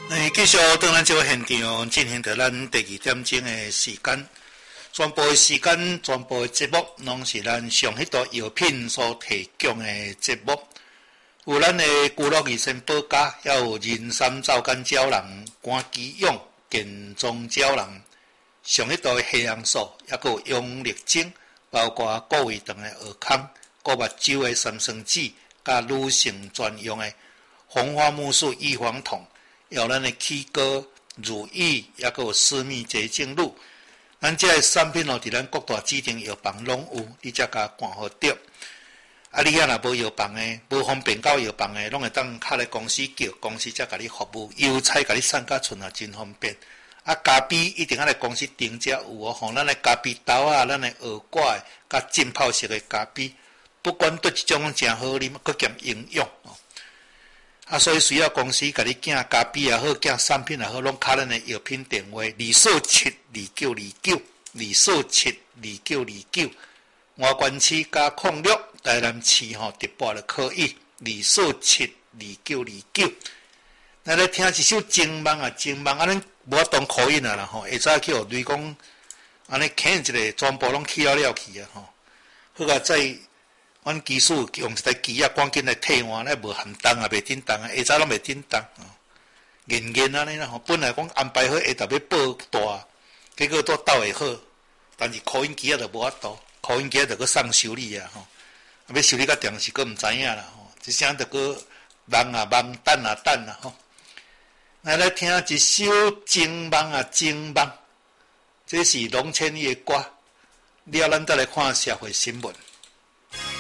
继续在咱这个现场进行着咱第2点钟的时间，全部的时间、全部的节目，拢是咱上迄道药品所提供的节目。有咱的古乐益生保家，还有人参皂苷胶囊、肝肌用、健壮胶囊，上迄道的黑杨素，还有用力精，包括顾胃肠的蚵康、顾目睭的三酸酯，甲女性专用的红花木素预防痛。有咱的起膏、乳液，也有私密洁净露，咱这个产品哦，伫咱各大指定药房拢有，你才甲看好着。啊，你若无药房的，无方便到药房的，拢会当敲来公司叫，公司才甲你服务，邮差甲你送到厝啊，真方便。啊，咖啡一定要来公司订才有哦，吼，咱的咖啡豆啊，咱的鹅quả甲浸泡式的咖啡，不管对一种真好啉，佮兼营养哦。啊，所以需要公司甲你寄咖啡也好，寄产品也好，拢敲咱的药品电话2472929，2472929，外关市加06，台南市吼直播就可以2472929。咱来听一首情梦啊，情梦啊，咱无法当口音啊啦吼，下早去学你讲，安尼啃一个全部拢起了去啊吼，好啊再。阮技师用一台机啊，赶紧来替换，咧无含动啊，袂振动啊，下早拢袂振动啊，硬硬安尼啦吼。本来讲安排好下昼要报大，结果都斗会好，但是扩音机啊就无法度，扩音机就搁送修理啊吼，要修理到电视搁毋知影啦吼，一声就搁忙啊忙，等啊等啊吼。来听一首《情梦啊情梦》，这是龙千亿的歌。了，咱再来看社会新闻。